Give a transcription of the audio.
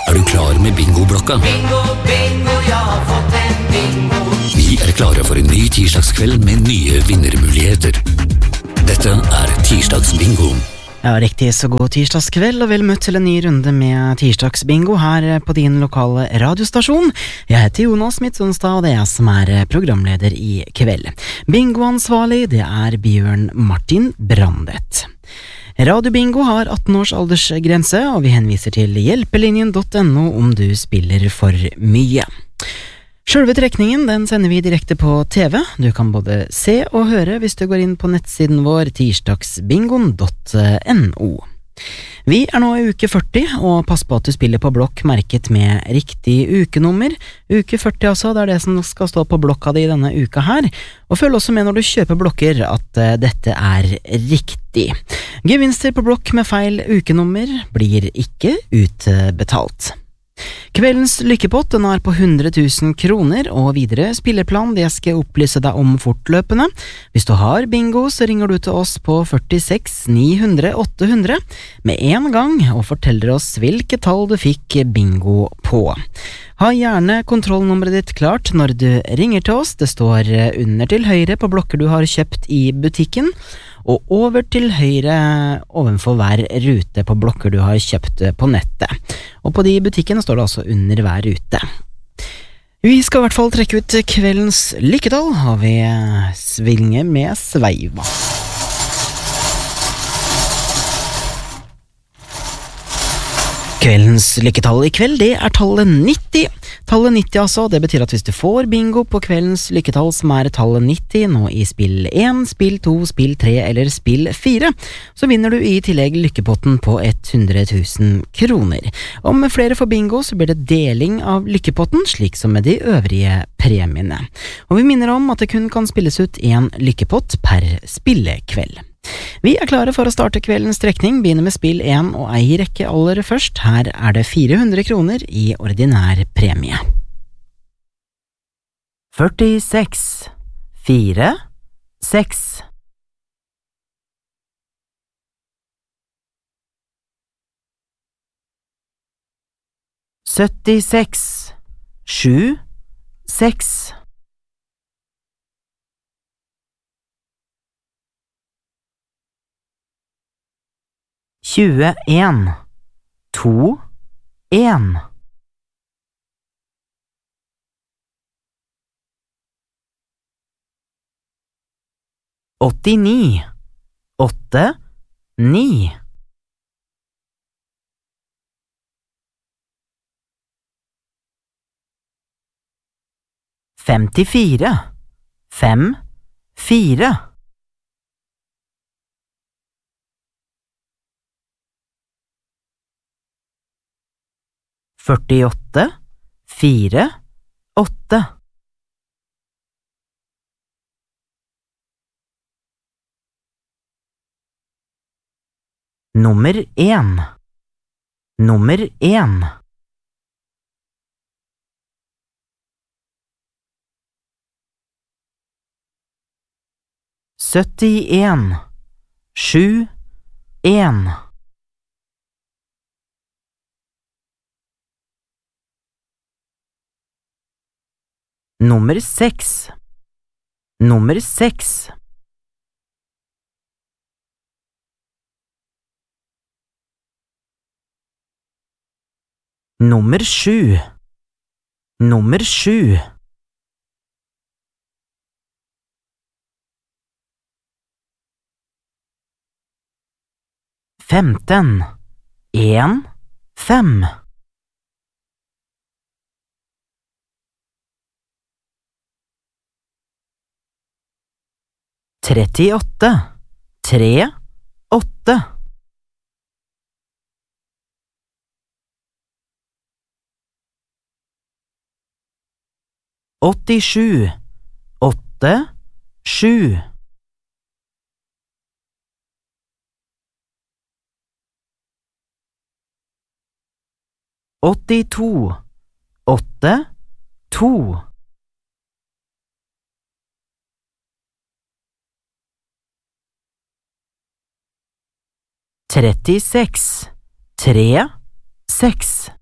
du klar med bingoblokka? Bingo, bingo, jeg har fått en bingo. Vi klare for en ny tirsdagskveld med nye vinnermuligheter. Dette tirsdagsbingo. Ja, riktig, så god tirsdagskveld, og vel møtt til en ny runde med tirsdagsbingo her på din lokale radiostasjon. Jeg heter Jonas Midtsundstad, og det jeg som programleder i kveld. Bingoansvarlig, det Bjørn Martin Brandet. Radio Bingo har 18 års aldersgrense, og vi henviser til hjelpelinjen.no om du spiller for mye. Selve trekningen den sender vi direkte på TV. Du kan både se og høre hvis du går inn på nettsiden vår tirsdagsbingon.no. Vi nå i uke 40, og pass på at du spiller på blokk merket med riktig ukenummer. Uke 40 altså, det det som skal stå på blokka di denne uka her. Og følg også med når du kjøper blokker at dette riktig. Gevinster på blokk med feil ukenummer blir ikke utbetalt. Kveldens lykkepott den på 100 000 kroner, og videre spillerplan det skal jeg opplyse deg om fortløpende. Hvis du har bingo, så ringer du til oss på 46 900 800 med en gang og forteller oss hvilke tall du fikk bingo på. Ha gjerne kontrollnummeret ditt klart når du ringer til oss. Det står under til høyre på blokker du har kjøpt i butikken, og over til høyre ovenfor hver rute på blokker du har kjøpt på nettet. Og på de butikkene står det altså under hver rute. Vi skal i hvert fall trekke ut kveldens lykketall, og vi svinger med sveiva. Kveldens lykketall i kveld, det tallet 90. Tallet 90 altså, det betyr at hvis du får bingo på kveldens lykketall som tallet 90 nå i spill 1, spill 2, spill 3 eller spill 4, så vinner du i tillegg lykkepotten på 100 000 kroner. Om flere får bingo så blir det deling av lykkepotten, slik som med de øvrige premiene. Og vi minner om at det kun kan spilles ut en lykkepott per spillekveld. Vi klare for å starte kveldens trekning, begynner med spill 1 og ei rekke aller først. Her det 400 kroner i ordinær premie. 46 4 6 76 7 6 21 2 1 89 8 9 54 5 4 48 4 8 Nummer 1 Nummer 1 71 7 1 Nummer 6 Nummer 6 Nummer 7 Nummer 7 15 1 5 38 3 8 87 8 7 82 8 2 36 3 6